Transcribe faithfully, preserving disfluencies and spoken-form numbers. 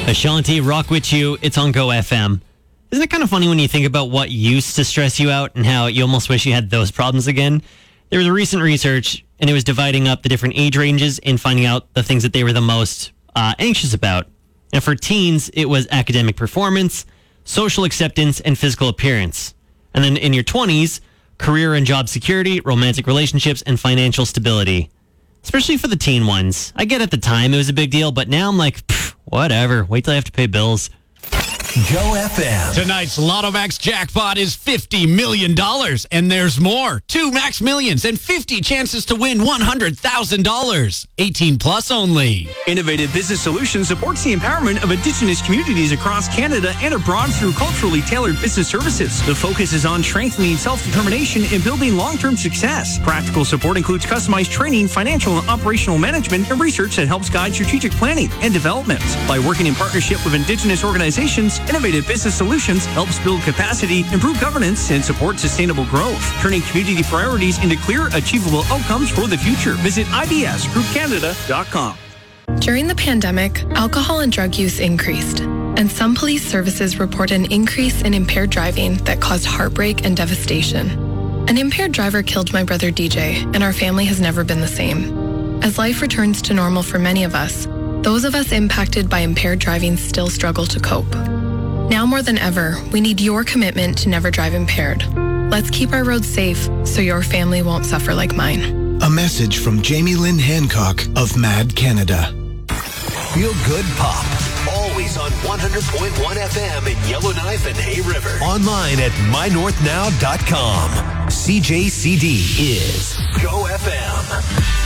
Ashanti, Rock With You, it's on Go F M. Isn't it kind of funny when you think about what used to stress you out and how you almost wish you had those problems again? There was a recent research, and it was dividing up the different age ranges and finding out the things that they were the most uh, anxious about. And for teens, it was academic performance, social acceptance, and physical appearance. And then in your twenties, career and job security, romantic relationships, and financial stability. Especially for the teen ones. I get at the time it was a big deal, but now I'm like, pfft, whatever. Wait till I have to pay bills. Go F M. Tonight's Lotto Max jackpot is fifty million dollars, and there's more. Two Max Millions and fifty chances to win one hundred thousand dollars. eighteen plus only. Innovative Business Solutions supports the empowerment of Indigenous communities across Canada and abroad through culturally tailored business services. The focus is on strengthening self-determination and building long-term success. Practical support includes customized training, financial and operational management, and research that helps guide strategic planning and development. By working in partnership with Indigenous organizations, Innovative Business Solutions helps build capacity, improve governance, and support sustainable growth, turning community priorities into clear, achievable outcomes for the future. Visit I B S group canada dot com. During the pandemic, alcohol and drug use increased, and some police services report an increase in impaired driving that caused heartbreak and devastation. An impaired driver killed my brother D J, and our family has never been the same. As life returns to normal for many of us, those of us impacted by impaired driving still struggle to cope. Now more than ever, we need your commitment to never drive impaired. Let's keep our roads safe so your family won't suffer like mine. A message from Jamie Lynn Hancock of Mad Canada. Feel good pop. Always on one hundred point one F M in Yellowknife and Hay River. Online at my north now dot com. C J C D is Go F M.